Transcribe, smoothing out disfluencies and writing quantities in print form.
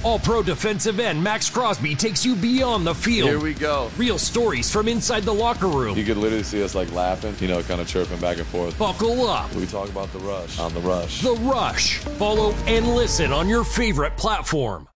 All-Pro defensive end Max Crosby takes you beyond the field. Here we go. Real stories from inside the locker room. You could literally see us laughing, kind of chirping back and forth. Buckle up. We talk about The Rush on The Rush. The Rush. Follow and listen on your favorite platform.